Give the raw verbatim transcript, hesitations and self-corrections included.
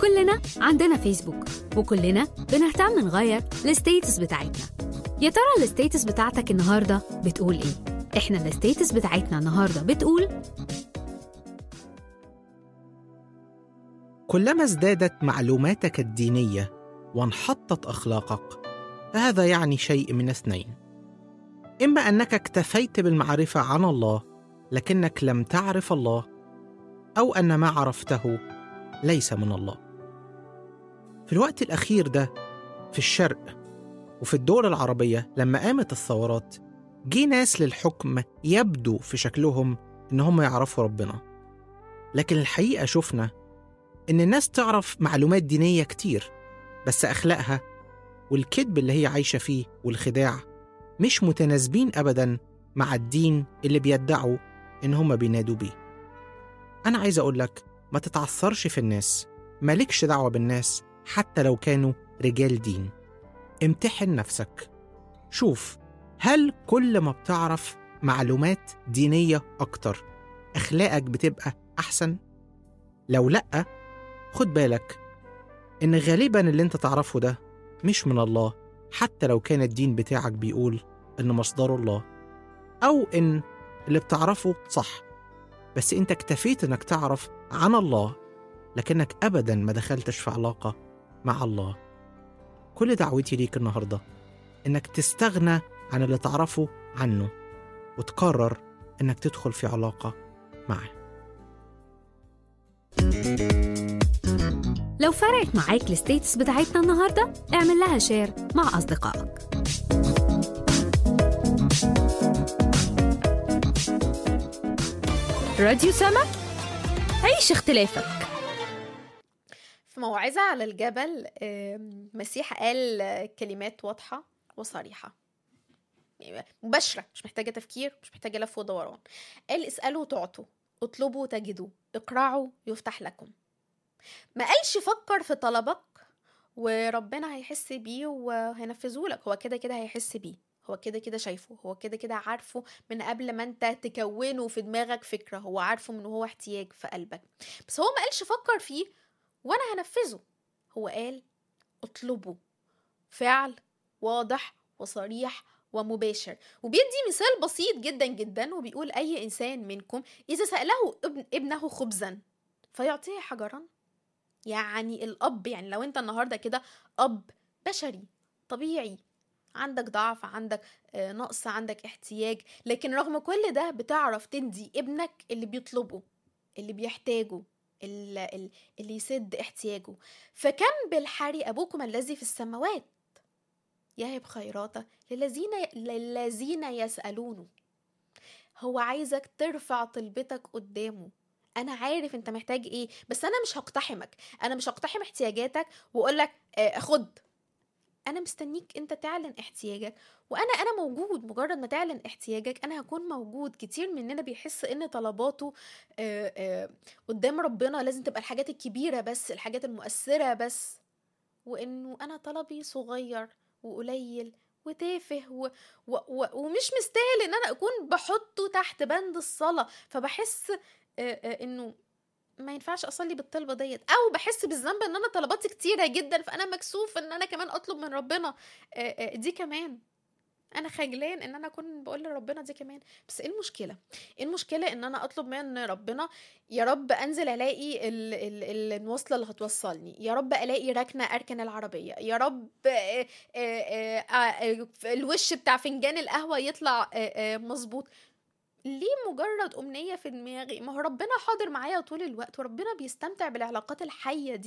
كلنا عندنا فيسبوك، وكلنا بنهتم نغير الستيتس بتاعتنا. يا ترى الستيتس بتاعتك النهاردة بتقول ايه؟ احنا الستيتس بتاعتنا النهاردة بتقول: كلما ازدادت معلوماتك الدينية وانحطت أخلاقك، فهذا يعني شيء من اثنين: إما أنك اكتفيت بالمعرفة عن الله لكنك لم تعرف الله، أو أن ما عرفته ليس من الله. في الوقت الأخير ده في الشرق وفي الدول العربية، لما قامت الثورات، جي ناس للحكم يبدو في شكلهم إن هم يعرفوا ربنا، لكن الحقيقة شفنا إن الناس تعرف معلومات دينية كتير، بس أخلاقها والكذب اللي هي عايشة فيه والخداع مش متناسبين أبداً مع الدين اللي بيدعوا إن هم بينادوا بيه. أنا عايز أقولك، ما تتعثرش في الناس، مالكش دعوة بالناس حتى لو كانوا رجال دين. امتحن نفسك، شوف هل كل ما بتعرف معلومات دينية أكتر أخلاقك بتبقى أحسن؟ لو لأ، خد بالك إن غالباً اللي انت تعرفه ده مش من الله، حتى لو كان الدين بتاعك بيقول إن مصدره الله، أو إن اللي بتعرفه صح، بس انت اكتفيت إنك تعرف عن الله لكنك أبداً ما دخلتش في علاقة مع الله. كل دعوتي ليك النهاردة إنك تستغنى عن اللي تعرفه عنه وتقرر إنك تدخل في علاقة معه. لو فرقت معاك الستيتس بتاعتنا النهاردة، اعمل لها شير مع أصدقائك. راديو سما، عيش اختلافك. في موعظة على الجبل مسيح قال كلمات واضحة وصريحة مباشرة، مش محتاجة تفكير، مش محتاجة لف ودوران. قال: اسألوا تعطوا، اطلبوا تجدوا، اقرعوا يفتح لكم. ما قالش فكر في طلبك وربنا هيحس بيه وهينفذه لك. هو كده كده هيحس بيه، هو كده كده شايفه، هو كده كده عارفه من قبل ما انت تكونه في دماغك فكرة، هو عارفه من هو احتياج في قلبك. بس هو ما قالش فكر فيه وانا هنفذه، هو قال اطلبوا. فعل واضح وصريح ومباشر. وبيدي مثال بسيط جدا جدا، وبيقول: اي انسان منكم اذا سأله ابن ابنه خبزا فيعطيه حجرا. يعني الاب، يعني لو انت النهارده كده اب بشري طبيعي، عندك ضعف، عندك نقص، عندك احتياج، لكن رغم كل ده بتعرف تدي ابنك اللي بيطلبه، اللي بيحتاجه، اللي, اللي يسد احتياجه. فكم بالحري أبوكم الذي في السماوات يهب خيراته للذين للذين يسألونه. هو عايزك ترفع طلبتك قدامه. أنا عارف أنت محتاج إيه، بس أنا مش هقتحمك، أنا مش هقتحم احتياجاتك وأقولك آه خد. أنا مستنيك أنت تعلن احتياجك، وأنا أنا موجود. مجرد ما تعلن احتياجك أنا هكون موجود. كتير مننا بيحس إن طلباته آآ آآ قدام ربنا لازم تبقى الحاجات الكبيرة بس، الحاجات المؤثرة بس، وإنه أنا طلبي صغير وقليل وتافه و... و... و... ومش مستاهل إن أنا أكون بحطه تحت بند الصلاة. فبحس آآ إنه ما ينفعش اصلي بالطلبه ديت، او بحس بالذنب ان انا طلباتي كتيره جدا فانا مكسوف ان انا كمان اطلب من ربنا دي كمان. انا خجلان ان انا اكون بقول لربنا دي كمان. بس ايه المشكله؟ ايه المشكله ان انا اطلب من ربنا: يا رب انزل الاقي ال... ال... المواصله اللي هتوصلني، يا رب الاقي ركنه اركن العربيه، يا رب آآ آآ الوش بتاع فنجان القهوه يطلع مظبوط. ليه مجرد أمنية في دماغي؟ ما هو ربنا حاضر معايا طول الوقت، وربنا بيستمتع بالعلاقات الحية دي.